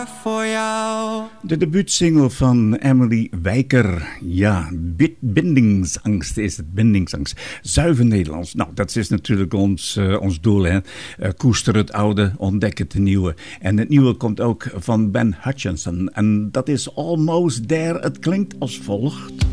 voor jou. De debuutsingle van Emily Wijker. Ja, bindingsangst is het, bindingsangst. Zuiver Nederlands. Nou, dat is natuurlijk ons doel, hè. Koester het oude, ontdek het nieuwe. En het nieuwe komt ook van Ben Hutchinson. En dat is Almost There. Het klinkt als volgt.